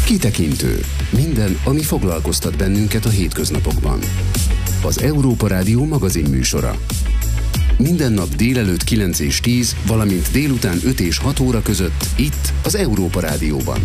Kitekintő. Minden, ami foglalkoztat bennünket a hétköznapokban. Az Európa Rádió magazinműsora. Minden nap délelőtt 9 és 10, valamint délután 5 és 6 óra között itt az Európa Rádióban.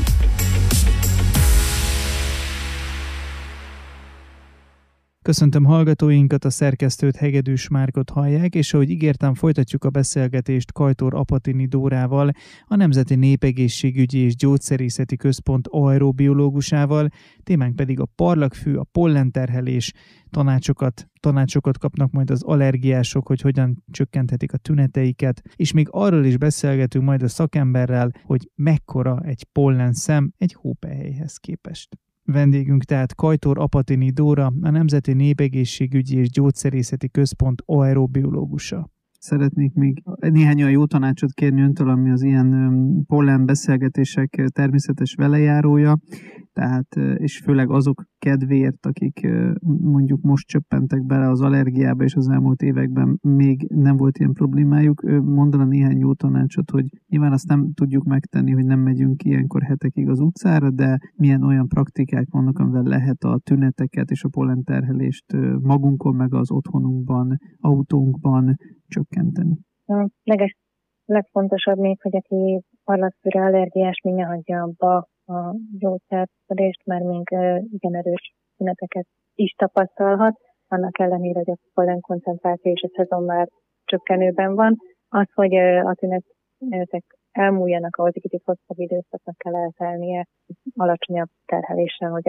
Köszöntöm hallgatóinkat, a szerkesztőt, Hegedűs Márkot hallják, és ahogy ígértem, folytatjuk a beszélgetést Kajtor Apatini Dórával, a Nemzeti Népegészségügyi és Gyógyszerészeti Központ aerobiológusával, témánk pedig a parlagfű, a pollenterhelés, tanácsokat kapnak majd az allergiások, hogy hogyan csökkenthetik a tüneteiket, és még arról is beszélgetünk majd a szakemberrel, hogy mekkora egy pollenszem egy hópelyhelyhez képest. Vendégünk tehát Kajtor Apatini Dóra, a Nemzeti Népegészségügyi és Gyógyszerészeti Központ aerobiológusa. Szeretnék még néhány olyan jó tanácsot kérni öntől, ami az ilyen pollen beszélgetések természetes velejárója, tehát, és főleg azok kedvéért, akik mondjuk most csöppentek bele az allergiába, és az elmúlt években még nem volt ilyen problémájuk. Mondana néhány jó tanácsot, hogy nyilván azt nem tudjuk megtenni, hogy nem megyünk ilyenkor hetekig az utcára, de milyen olyan praktikák vannak, amivel lehet a tüneteket és a pollenterhelést magunkon, meg az otthonunkban, autónkban csökkenteni. A legfontosabb még, hogy aki parlagfűre allergiás, még ne hagyja abba a gyógyszerszedést, mert még igen erős tüneteket is tapasztalhat, annak ellenére, hogy a pollen koncentráció és a szezon már csökkenőben van. Az, hogy a tünetek elmúljanak, ahhoz egy kicsit hosszabb időszaknak kell eltelnie alacsonyabb terheléssel, hogy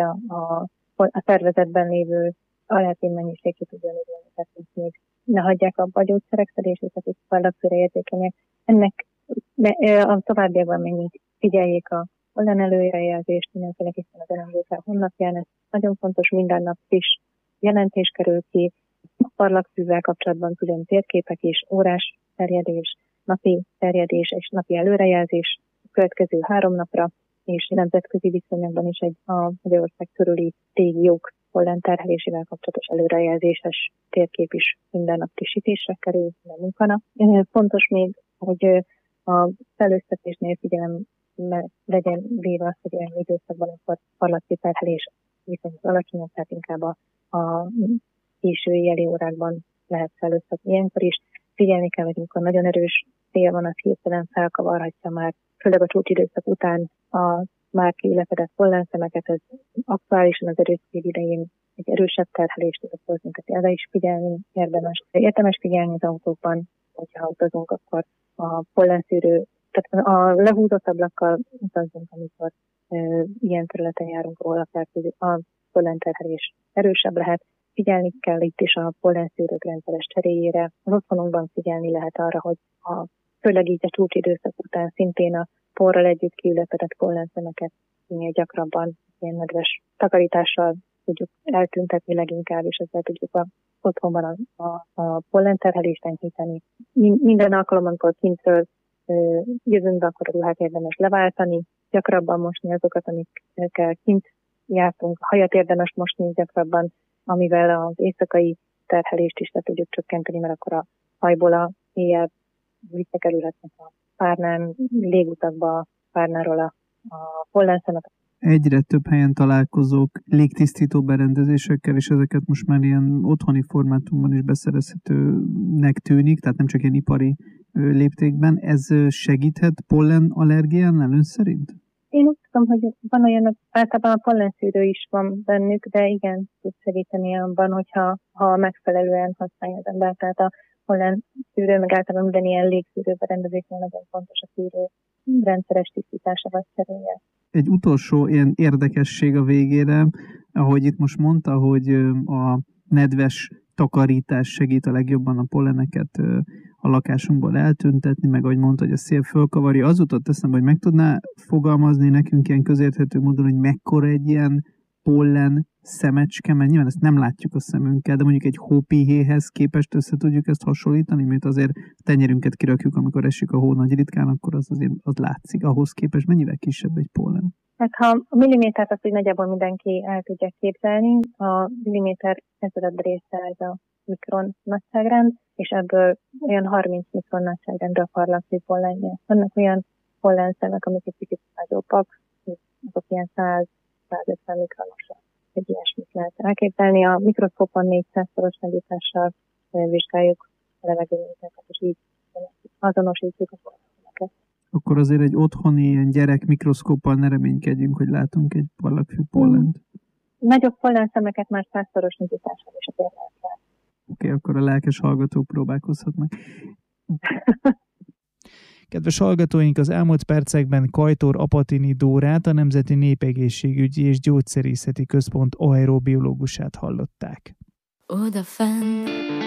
a szervezetben lévő allergén mennyiség ki tudja nőni, tehát még ne hagyják abba a gyógyszerek szedését, akik parlagfűre érzékenyek. Ennek a továbbiakban még figyeljék a pollen előrejelzést, mindenféleképpen az elemzőszer honlapján. Ez nagyon fontos, minden nap friss jelentés kerül ki. A parlagfűvel kapcsolatban külön térképek is, órás terjedés, napi terjedés és napi előrejelzés a következő 3 napra, és nemzetközi viszonyokban is a Magyarország körüli régiók pollenterhelésével kapcsolatos előrejelzéses térkép is minden nap frissítésre kerül, minden munkanap. Fontos még, hogy a felőztetésnél legyen véve az, hogy olyan időszakban, akkor parlagfű terhelés viszonylag alacsonyabb, tehát inkább a késő éjjeli órákban lehet felőztetni. Ilyenkor is figyelni kell, hogy amikor nagyon erős szél van, az hirtelen felkavarhatja már, főleg a csúcsidőszak után a már kiülepedett pollenszemeket, ez aktuálisan az erős szél idején egy erősebb terhelést tud okozni, tehát erre is figyelni érdemes figyelni az autókban, hogyha utazunk, akkor a pollenszűrő, tehát a lehúzott ablakkal utazunk, amikor ilyen területen járunk, ahol a pollenterhelés erősebb lehet. Figyelni kell itt is a pollenszűrők rendszeres cseréjére. Az otthonunkban figyelni lehet arra, hogy főleg így a csúcsidőszak után szintén a porral együtt kiülepedett pollenszemeket minél gyakrabban ilyen nedves takarítással tudjuk eltüntetni leginkább, és ezzel tudjuk otthonban a pollenterhelést enyhíteni. Minden alkalommal, amikor kintről jövünk be, akkor a ruhát érdemes leváltani, gyakrabban mosni azokat, amikkel kint jártunk, a hajat érdemes mosni gyakrabban, amivel az éjszakai terhelést is le tudjuk csökkenteni, mert akkor a hajból a éjjel visszakerülhetnek a párnán, légutakba a párnáról a pollenszemek. Egyre több helyen találkozók légtisztító berendezésekkel, és ezeket most már ilyen otthoni formátumban is beszerezhetőnek tűnik, tehát nem csak ilyen ipari léptékben. Ez segíthet pollen allergiánál ön szerint? Én úgy tudom, hogy van olyan, általában a pollenszűrő is van bennük, de igen, tud segíteni abban, hogyha megfelelően használja az ember. Tehát a pollenszűrő, meg általában minden ilyen légszűrő berendezésnél nagyon fontos a szűrő rendszeres tisztítása vagy cseréje. Egy utolsó ilyen érdekesség a végére, ahogy itt most mondta, hogy a nedves takarítás segít a legjobban a polleneket a lakásunkból eltüntetni, meg ahogy mondta, hogy a szél fölkavarja. Az jutott eszembe, hogy meg tudná fogalmazni nekünk ilyen közérthető módon, hogy mekkora egy ilyen pollen szemecske, mert nyilván ezt nem látjuk a szemünkkel, de mondjuk egy hópihéhez képest össze tudjuk ezt hasonlítani, mert azért a tenyerünket kirakjuk, amikor esik a hó nagy ritkán, akkor az azért az látszik. Ahhoz képest mennyivel kisebb egy pollen? Hát ha a millimétert azt, hogy nagyjából mindenki el tudja képzelni, a milliméter ezred része ez a mikron nagyságrend, és ebből olyan 30 mikron nagyságrendre a parlagfű pollenje. Vannak olyan pollenszemek, amik egy kicsit nagyobbak, azok ilyen 100 90 mikronosra. Egy ilyesmit lehet elképzelni. A mikroszkópon 400-szoros nagyítással vizsgáljuk a levegőmintákat, és így azonosítjuk a pollenszemeket. Akkor azért egy otthoni ilyen gyerek mikroszkóppal ne reménykedjünk, hogy látunk egy parlagfű pollent. Nagyobb pollenszemeket már 100-szoros nagyítással is azért lehet látni. Oké, akkor a lelkes hallgatók próbálkozhatnak. Kedves hallgatóink, az elmúlt percekben Kajtór Apatini Dórát, a Nemzeti Népegészségügyi és Gyógyszerészeti Központ aerobiológusát hallották. Odafenn